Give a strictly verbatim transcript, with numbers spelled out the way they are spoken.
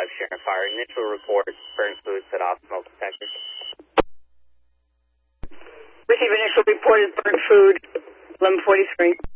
five, Sharon Fire. Initial report, burnt food, set off smoke detector. Receive initial report is burnt food, eleven forty-three.